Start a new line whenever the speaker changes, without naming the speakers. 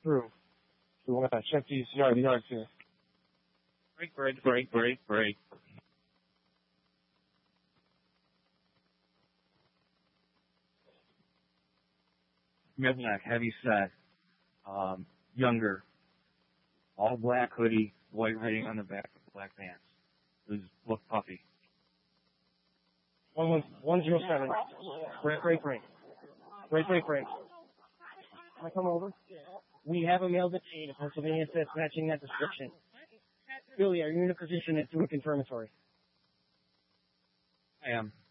through. We want to check these yards here.
Break. Midnight, heavy set, younger, all black hoodie, white writing on the back, black pants. It looked puffy.
107. Break. Can I come over? We have a male detained. Pennsylvania says matching that description. Billy, are you in a position to do a confirmatory?
I am.